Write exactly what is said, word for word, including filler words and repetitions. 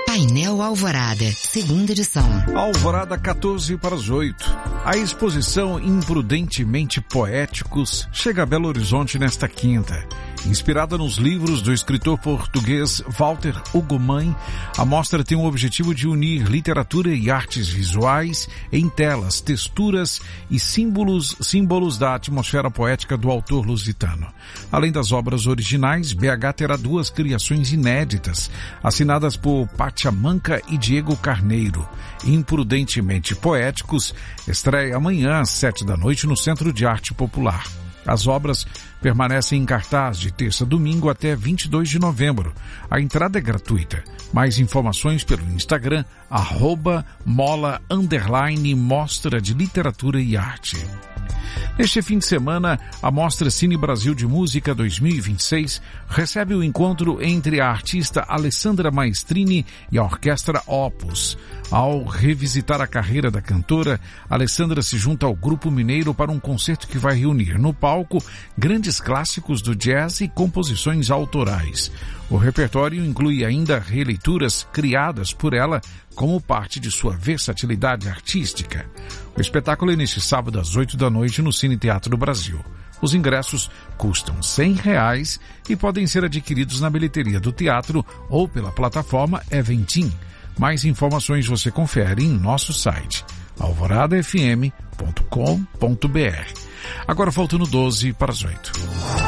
Painel Alvorada, segunda edição. Alvorada, quatorze para as oito. A exposição Imprudentemente Poéticos chega a Belo Horizonte nesta quinta. Inspirada nos livros do escritor português Walter Ugumãe, a mostra tem o objetivo de unir literatura e artes visuais em telas, texturas e símbolos, símbolos da atmosfera poética do autor lusitano. Além das obras originais, B H terá duas criações inéditas, assinadas por Pachamanca e Diego Carneiro. Imprudentemente Poéticos estreia amanhã às sete da noite no Centro de Arte Popular. As obras permanecem em cartaz de terça a domingo até vinte e dois de novembro. A entrada é gratuita. Mais informações pelo Instagram, arroba mola, underline, mostra de literatura e arte. Neste fim de semana, a Mostra Cine Brasil de Música dois mil e vinte e seis recebe o encontro entre a artista Alessandra Maestrini e a Orquestra Opus. Ao revisitar a carreira da cantora, Alessandra se junta ao Grupo Mineiro para um concerto que vai reunir no palco grandes clássicos do jazz e composições autorais. O repertório inclui ainda releituras criadas por ela como parte de sua versatilidade artística. O espetáculo é neste sábado às oito da noite no Cine Teatro do Brasil. Os ingressos custam cem reais e podem ser adquiridos na bilheteria do teatro ou pela plataforma Eventim. Mais informações você confere em nosso site alvorada f m ponto com ponto b r. Agora faltando doze para as oito.